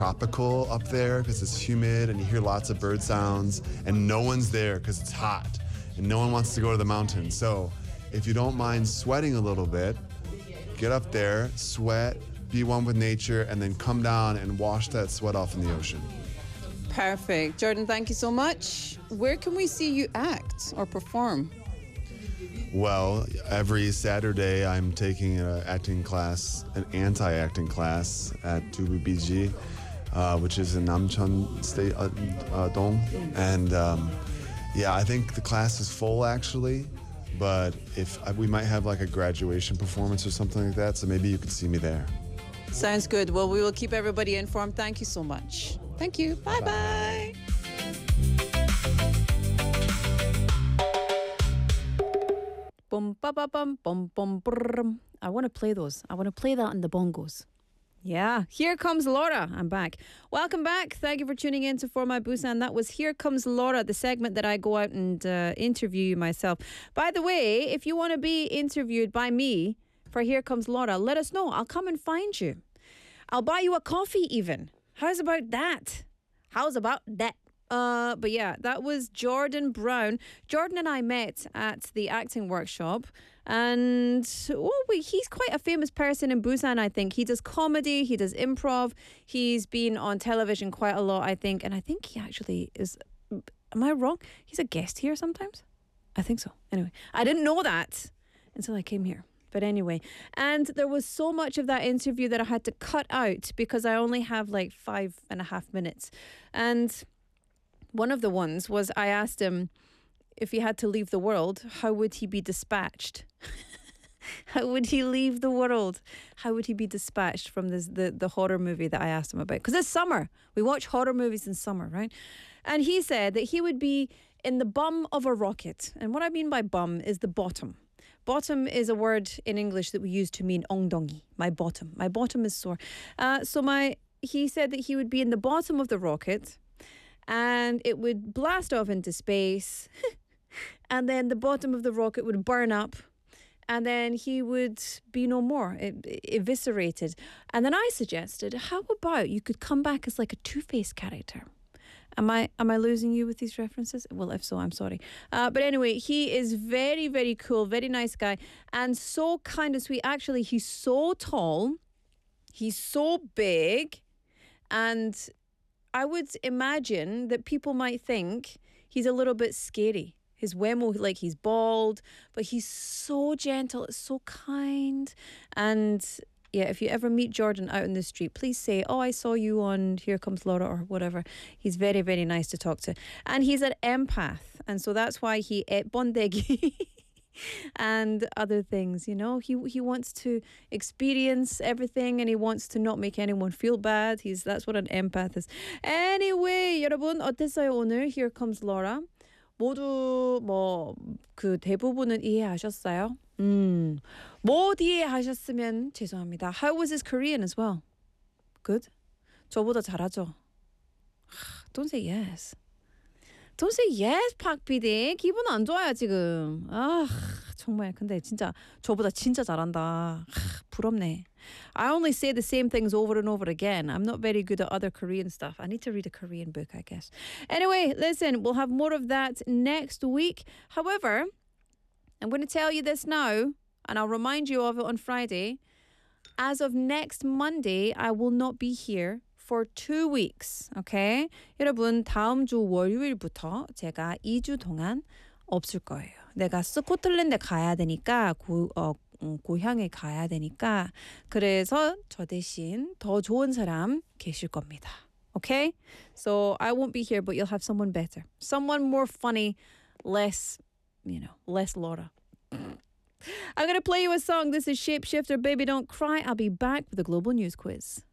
tropical up there because it's humid and you hear lots of bird sounds and no one's there because it's hot and no one wants to go to the mountains. So if you don't mind sweating a little bit, get up there, sweat, be one with nature, and then come down and wash that sweat off in the ocean. Perfect. Jordan, thank you so much. Where can we see you act or perform? Well, every Saturday I'm taking an acting class, an anti-acting class at Dububiji, which is in Namcheon State Dong. And yeah, I think the class is full actually, but if we might have like a graduation performance or something like that, so maybe you could see me there. Sounds good. Well, we will keep everybody informed. Thank you so much. Thank you. Bye-bye. Bum ba ba bum bum bum brrm. I want to play those. I want to play that on the bongos. Yeah, Here Comes Laura. I'm back. Welcome back. Thank you for tuning in to For My Busan. That was Here Comes Laura, the segment that I go out and interview you myself. By the way, if you want to be interviewed by me for Here Comes Laura, let us know. I'll come and find you. I'll buy you a coffee even. How's about that? How's about that? But yeah, that was Jordan Brown. Jordan and I met at the acting workshop, and he's quite a famous person in Busan, I think. He does comedy, he does improv, he's been on television quite a lot, I think, and I think he actually is, am I wrong? He's a guest here sometimes? I think so. Anyway, I didn't know that until I came here. But anyway, and there was so much of that interview that I had to cut out because I only have like 5.5 minutes. And one of the ones was I asked him if he had to leave the world, how would he be dispatched? How would he leave the world? How would he be dispatched from the horror movie that I asked him about? Because it's summer. We watch horror movies in summer, right? And he said that he would be in the bum of a rocket. And what I mean by bum is the bottom. Bottom is a word in English that we use to mean ongdongi, my bottom. My bottom is sore. He said that he would be in the bottom of the rocket and it would blast off into space and then the bottom of the rocket would burn up and then he would be no more, eviscerated. And then I suggested, how about you could come back as like a Two-Face character? Am I losing you with these references? Well, if so, I'm sorry. But anyway, he is very, very cool, very nice guy, and so kind of sweet. Actually, he's so tall, he's so big, and I would imagine that people might think he's a little bit scary. His wemo, like he's bald, but he's so gentle, so kind, and yeah, if you ever meet Jordan out in the street, please say, oh, I saw you on Here Comes Laura or whatever. He's very, very nice to talk to. And he's an empath. And so that's why he ate bondegi and other things, you know. He wants to experience everything and he wants to not make anyone feel bad. That's what an empath is. Anyway, 여러분 어땠어요 오늘 Here Comes Laura? 모두 대부분은 이해하셨어요? 못 이해하셨으면 죄송합니다. How was his Korean as well? Good? 저보다 잘하죠? Don't say yes. Don't say yes, 박 PD. 기분 안 좋아요, 지금. 정말. 근데 진짜 저보다 진짜 잘한다. 부럽네. I only say the same things over and over again. I'm not very good at other Korean stuff. I need to read a Korean book, I guess. Anyway, listen, we'll have more of that next week. However, I'm going to tell you this now, and I'll remind you of it on Friday. As of next Monday, I will not be here for 2 weeks. Okay? 여러분, 다음 주 월요일부터 제가 2주 동안 없을 거예요. 내가 스코틀랜드 가야 되니까 고향에 가야 되니까 그래서 저 대신 더 좋은 사람 계실 겁니다. Okay? So I won't be here, but you'll have someone better. Someone more funny, less Laura. I'm going to play you a song. This is Shapeshifter, Baby Don't Cry. I'll be back with a global news quiz.